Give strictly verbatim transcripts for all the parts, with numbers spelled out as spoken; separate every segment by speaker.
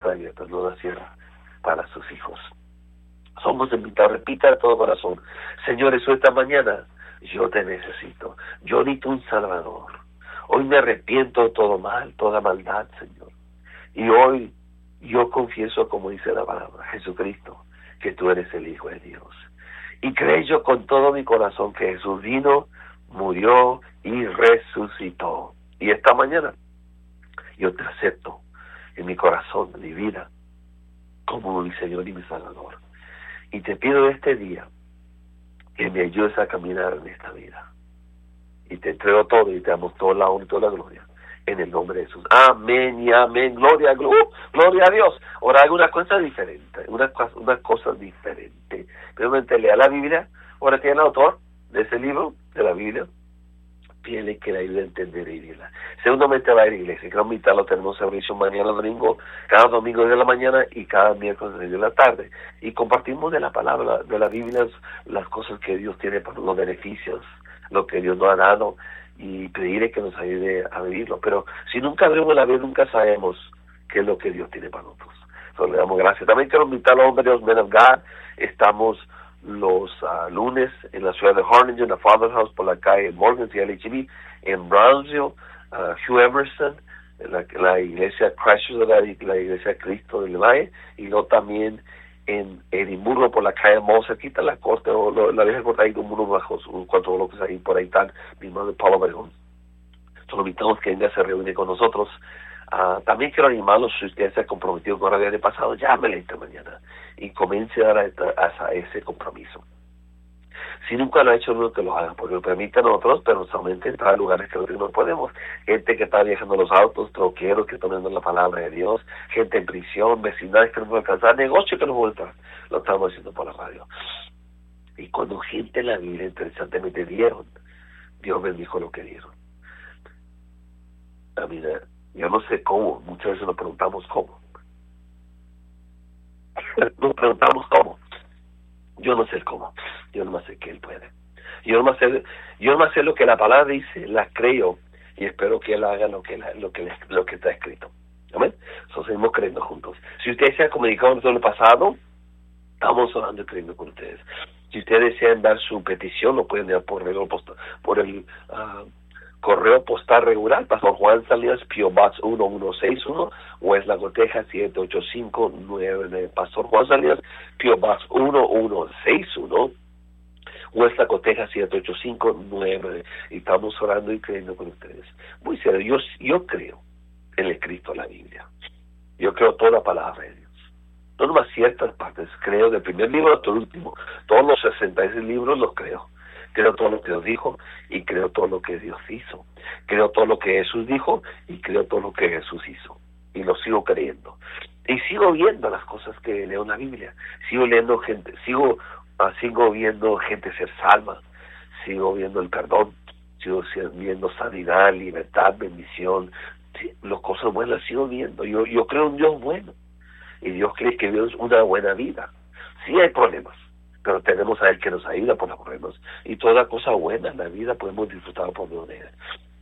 Speaker 1: puertas abiertas, no las cierra para sus hijos. Somos invitados, repita de todo corazón: Señor Jesús, esta mañana yo te necesito, yo necesito un Salvador. Hoy me arrepiento de todo mal, toda maldad, Señor. Y hoy yo confieso, como dice la palabra, Jesucristo, que tú eres el Hijo de Dios. Y creo con todo mi corazón que Jesús vino, murió y resucitó. Y esta mañana yo te acepto en mi corazón, en mi vida, como mi Señor y mi Salvador. Y te pido este día que me ayudes a caminar en esta vida. Y te entrego todo y te damos toda la honra y toda la gloria en el nombre de Jesús. Amén y amén. Gloria, gloria, gloria a Dios. Ahora hay una cosa diferente, una, una cosa diferente. Primeramente lea la Biblia. Ahora tiene el autor de ese libro, de la Biblia. Pídele que le ayude a entender y vivirla. Segundamente va a ir a la iglesia. Quiero invitarlo, tenemos servicio mañana domingo, cada domingo de la mañana y cada miércoles de la tarde. Y compartimos de la palabra, de la Biblia, las cosas que Dios tiene para los beneficios, lo que Dios nos ha dado, y pedirle que nos ayude a vivirlo. Pero si nunca abrimos la Biblia, nunca sabemos qué es lo que Dios tiene para nosotros. Entonces le damos gracias. También quiero invitar a los hombres de los Men of God. Estamos los uh, lunes en la ciudad de Harlingen, en la Father House, por la calle Morgan y L H B, en Brownsville, uh, Hugh Emerson, en la, la iglesia Christ, la, la iglesia Cristo del Valle, y luego también en Edimburgo, por la calle Mall, cerquita la corte, o lo, la vieja corte ahí, un muro bajo, un cuatro bloques ahí, por ahí están, mi hermano Pablo Obregón. Solo invitamos que venga, se reúne con nosotros. Uh, también quiero animarlos, si usted se ha comprometido con el día de pasado, llámele esta mañana y comience a dar a, a, a ese compromiso. Si nunca lo ha hecho, no que lo hagan, porque lo permiten a otros, pero solamente entrar a lugares que no podemos. Gente que está viajando los autos, troqueros que están viendo la palabra de Dios, gente en prisión, vecindades que no pueden alcanzar, negocios que no pueden entrar. Lo estamos haciendo por la radio. Y cuando gente en la Biblia interesantemente dieron, Dios bendijo lo que dieron. A mí, yo no sé cómo, muchas veces nos preguntamos cómo. Nos preguntamos cómo. Yo no sé el cómo, yo no sé que Él puede. Yo no sé, yo no sé lo que la palabra dice, la creo y espero que Él haga lo que la, lo que lo que está escrito. Amén. Entonces seguimos creyendo juntos. Si ustedes se han comunicado en el pasado, estamos orando y creyendo con ustedes. Si ustedes desean dar su petición, lo pueden dar por el postal, por el uh, correo postal regular, Pastor Juan Salinas, P O Box uno uno seis uno, West Lago, Texas siete ocho cinco nueve. Pastor Juan Salinas, P O Box uno uno seis uno, West Lago, Texas siete ocho cinco nueve. Y estamos orando y creyendo con ustedes. Muy serio, yo, yo creo en el Cristo de la Biblia. Yo creo toda la palabra de Dios. No nomás ciertas partes, creo del primer libro hasta el último. Todos los sesenta y seis libros los creo. Creo todo lo que Dios dijo y creo todo lo que Dios hizo. Creo todo lo que Jesús dijo y creo todo lo que Jesús hizo. Y lo sigo creyendo. Y sigo viendo las cosas que leo en la Biblia. Sigo leyendo gente, sigo, uh, sigo viendo gente ser salva. Sigo viendo el perdón. Sigo viendo sanidad, libertad, bendición. Sí, las cosas buenas sigo viendo. Yo, yo creo en Dios bueno. Y Dios cree que Dios es una buena vida. Sí hay problemas, pero tenemos a Él que nos ayuda por los problemas. Y toda cosa buena en la vida podemos disfrutar por medio de Él.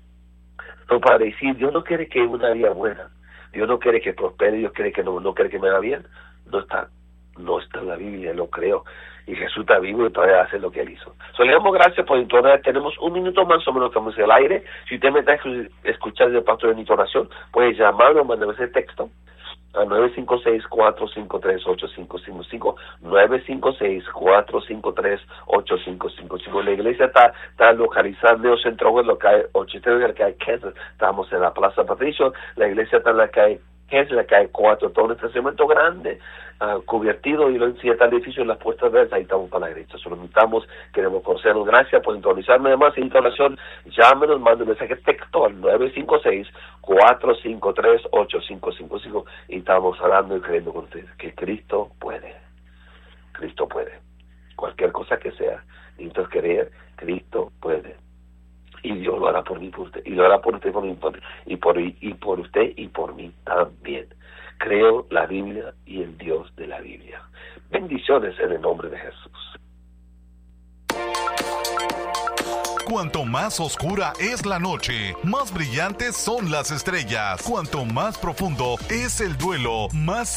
Speaker 1: No, para decir, Dios no quiere que una vida buena. Dios no quiere que prospere, Dios quiere que no, no quiere que me haga bien. No está, no está en la Biblia, lo creo. Y Jesús está vivo y todavía hace lo que Él hizo. So, le damos gracias por entonar. Tenemos un minuto más o menos que vamos al aire. Si usted me está escuchando el pastor de entonación, puede llamarme o mandarme ese texto a nueve cinco seis, cuatro cinco tres, ocho cinco cinco cinco, nueve cinco seis, cuatro cinco tres, ocho cinco cinco cinco. La iglesia está, está localizada en el centro, en la calle ochenta y tres, en la calle Kansas. Estamos en la Plaza Patricio. La iglesia está en la calle Kansas, en la calle cuatro, todo un estacionamiento grande, uh, cubiertido, y lo encierra el edificio en las puertas verdes. Ahí estamos para la iglesia. Solo invitamos, queremos conocernos. Gracias por sintonizarme. Además, en oración, llámenos, manden un mensaje texto al nueve cinco seis, cuatro cinco tres, ocho cinco cinco cinco. Y estamos hablando y creyendo con ustedes que Cristo puede. Cristo puede. Cualquier cosa que sea, necesitas creer, Cristo puede. Y Dios lo hará por mí, por usted, y lo hará por usted, por mí, por, y por y por usted y por mí también. Creo la Biblia y el Dios de la Biblia. Bendiciones en el nombre de Jesús.
Speaker 2: Cuanto más oscura es la noche, más brillantes son las estrellas. Cuanto más profundo es el duelo, más